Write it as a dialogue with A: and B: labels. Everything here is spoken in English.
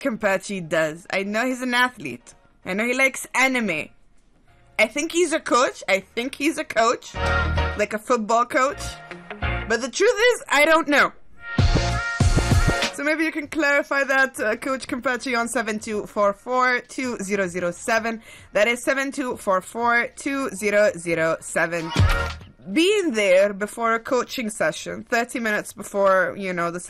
A: Campachi does. I know he's an athlete. I know he likes anime. I think he's a coach. Like a football coach. But the truth is, I don't know. So maybe you can clarify that, Coach Campachi, on 7244-2007. That is 7244-2007. Being there before a coaching session, 30 minutes before, the